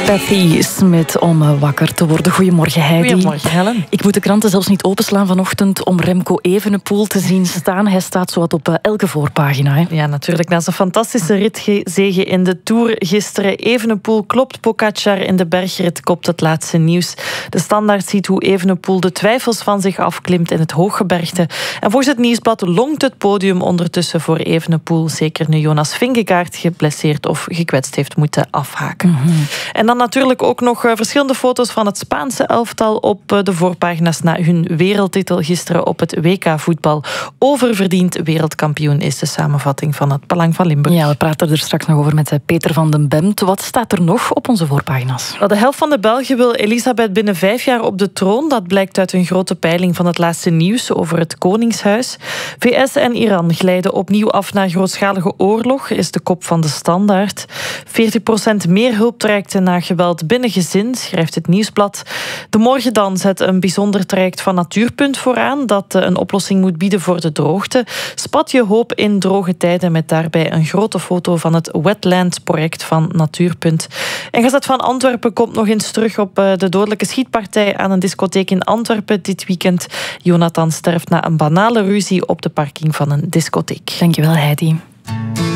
Patti Smith om wakker te worden. Goedemorgen, Heidi. Goedemorgen, Helen. Ik moet de kranten zelfs niet openslaan vanochtend om Remco Evenepoel te zien staan. Hij staat zowat op elke voorpagina. Hè? Ja, natuurlijk. Na zijn fantastische ritzege in de Tour gisteren. Evenepoel klopt Pogacar in de bergrit, kopt het laatste nieuws. De Standaard ziet hoe Evenepoel de twijfels van zich afklimt in het hooggebergte. En volgens het Nieuwsblad longt het podium ondertussen voor Evenepoel. Zeker nu Jonas Vingegaard geblesseerd of gekwetst heeft moeten afhaken. En dan natuurlijk ook nog verschillende foto's van het Spaanse elftal op de voorpagina's na hun wereldtitel gisteren op het WK-voetbal. Oververdiend wereldkampioen is de samenvatting van het Belang van Limburg. Ja, we praten er straks nog over met Peter van den Bemt. Wat staat er nog op onze voorpagina's? De helft van de Belgen wil Elisabeth binnen 5 jaar op de troon. Dat blijkt uit een grote peiling van het laatste nieuws over het Koningshuis. VS en Iran glijden opnieuw af naar grootschalige oorlog, is de kop van de Standaard. 40% meer hulptrajecten na geweld binnen gezin, schrijft het Nieuwsblad. De Morgen dan zet een bijzonder traject van Natuurpunt vooraan, dat een oplossing moet bieden voor de droogte. Spat je hoop in droge tijden, met daarbij een grote foto van het Wetland-project van Natuurpunt. En Gazet van Antwerpen komt nog eens terug op de dodelijke schietpartij aan een discotheek in Antwerpen dit weekend. Jonathan sterft na een banale ruzie op de parking van een discotheek. Dankjewel, Heidi.